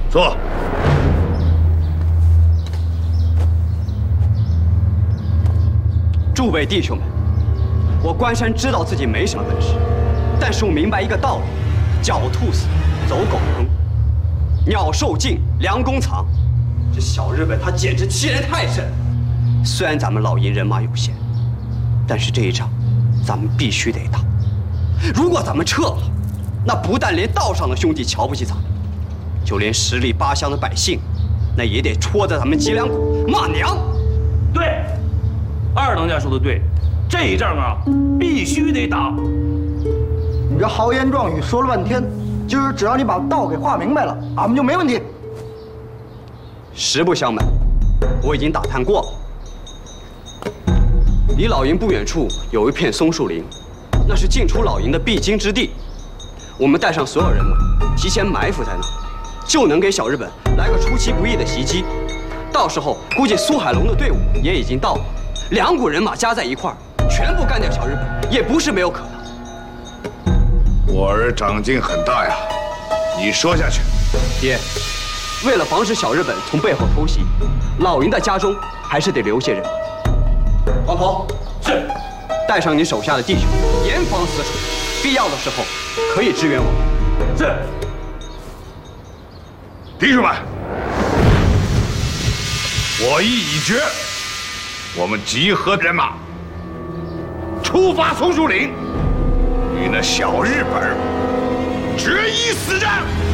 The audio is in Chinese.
坐。 诸位弟兄们，我关山知道自己没什么本事，但是我明白一个道理：狡兔死，走狗烹。鸟兽尽，良弓藏。这小日本他简直欺人太甚了。虽然咱们老营人马有限，但是这一仗，咱们必须得打。如果咱们撤了，那不但连道上的兄弟瞧不起咱们，就连十里八乡的百姓，那也得戳着咱们脊梁骨骂娘。 对，二当家说的对，这一仗啊，必须得打。 你这豪言壮语说了半天，今儿只要你把道给画明白了，俺们就没问题。 实不相瞒，我已经打探过了。离老营不远处有一片松树林，那是进出老营的必经之地。我们带上所有人马，提前埋伏在那儿，就能给小日本来个出其不意的袭击。到时候估计苏海龙的队伍也已经到了，两股人马加在一块儿，全部干掉小日本也不是没有可能。 我儿长进很大呀，你说下去。 爹，为了防止小日本从背后偷袭，老营的家中还是得留些人马。王头， 是， 带上你手下的弟兄，严防死守，必要的时候可以支援我们。 是。 弟兄们，我意已决，我们集合人马，出发松树岭，与那小日本决一死战。